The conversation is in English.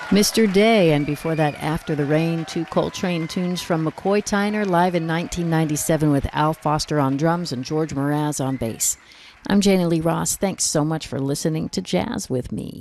Mr. Day, and before that, After the Rain, two Coltrane tunes from McCoy Tyner live in 1997 with Al Foster on drums and George Mraz on bass. I'm Janie Lee Ross. Thanks so much for listening to Jazz with me.